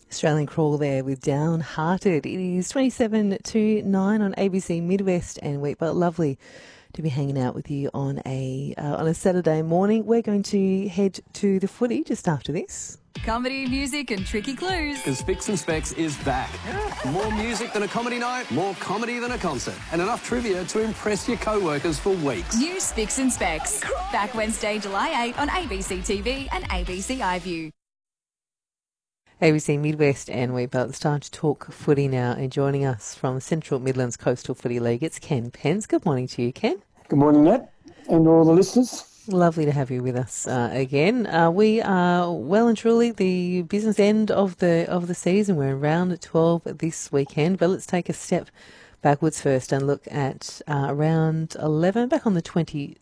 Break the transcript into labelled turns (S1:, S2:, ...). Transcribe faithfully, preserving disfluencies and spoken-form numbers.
S1: Australian Crawl there with Downhearted. It is twenty-seven to nine on A B C Midwest and Wheatbelt. Lovely to be hanging out with you on a uh, on a Saturday morning. We're going to head to the footy just after this.
S2: Comedy, music and tricky clues.
S3: Because Spicks and Specs is back. More music than a comedy night, more comedy than a concert, and enough trivia to impress your co-workers for weeks.
S2: New Spicks and Specs. Back Wednesday, July eighth on A B C T V and A B C iView.
S1: A B C Midwest and Wheatbelt. It's time to talk footy now, and joining us from Central Midlands Coastal Footy League, it's Ken Pence. Good morning to you, Ken.
S4: Good morning, Nat, and all the listeners.
S1: Lovely to have you with us uh, again. Uh, we are well and truly the business end of the of the season. We're in round twelve this weekend, but let's take a step backwards first and look at uh, round eleven, back on the twenty